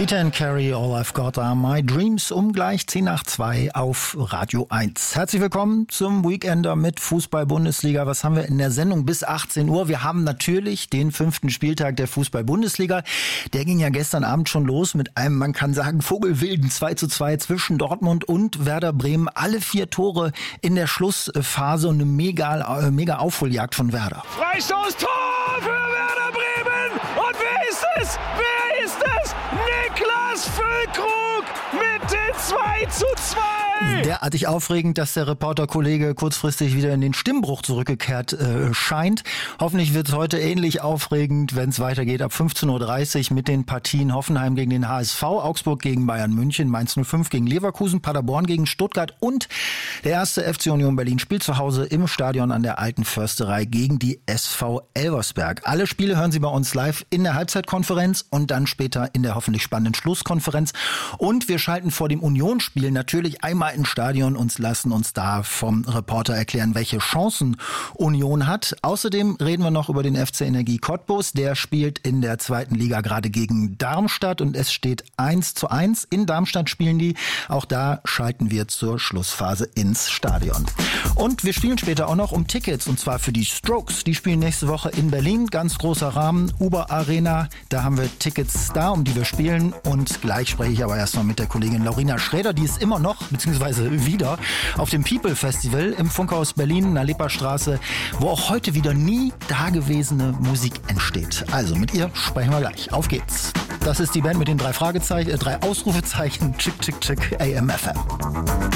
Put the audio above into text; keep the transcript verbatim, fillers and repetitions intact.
Peter and Carrie, All I've Got Are My Dreams, um gleich zehn nach zwei auf Radio eins. Herzlich willkommen zum Weekender mit Fußball-Bundesliga. Was haben wir in der Sendung bis achtzehn Uhr? Wir haben natürlich den fünften Spieltag der Fußball-Bundesliga. Der ging ja gestern Abend schon los mit einem, man kann sagen, vogelwilden zwei zu zwei zwischen Dortmund und Werder Bremen. Alle vier Tore in der Schlussphase und eine mega, mega Aufholjagd von Werder. Freistoß-Tor für Werder Bremen! Und wer ist es? Wer ist es? Niklas Füllkrug mit dem zwei zu zwei! Derartig aufregend, dass der Reporterkollege kurzfristig wieder in den Stimmbruch zurückgekehrt äh, scheint. Hoffentlich wird es heute ähnlich aufregend, wenn es weitergeht ab fünfzehn Uhr dreißig mit den Partien Hoffenheim gegen den H S V, Augsburg gegen Bayern München, Mainz null fünf gegen Leverkusen, Paderborn gegen Stuttgart und der erste F C Union Berlin spielt zu Hause im Stadion an der Alten Försterei gegen die S V Elversberg. Alle Spiele hören Sie bei uns live in der Halbzeitkonferenz und dann später in der hoffentlich spannenden Schlusskonferenz. Und wir schalten vor dem Unionsspiel natürlich einmal ins Stadion und lassen uns da vom Reporter erklären, welche Chancen Union hat. Außerdem reden wir noch über den F C Energie Cottbus. Der spielt in der zweiten Liga gerade gegen Darmstadt und es steht eins zu eins. In Darmstadt spielen die. Auch da schalten wir zur Schlussphase ins Stadion. Und wir spielen später auch noch um Tickets und zwar für die Strokes. Die spielen nächste Woche in Berlin. Ganz großer Rahmen, Uber Arena. Da haben wir Tickets da, um die wir spielen. Und gleich spreche ich aber erstmal mit der Kollegin Laurina Schräder. Die ist immer noch, beziehungsweise wieder, auf dem People Festival im Funkhaus Berlin, in der Lipperstraße, wo auch heute wieder nie dagewesene Musik entsteht. Also mit ihr sprechen wir gleich. Auf geht's. Das ist die Band mit den drei Fragezeichen, äh, drei Ausrufezeichen. Chick, chick, chick, A M F M.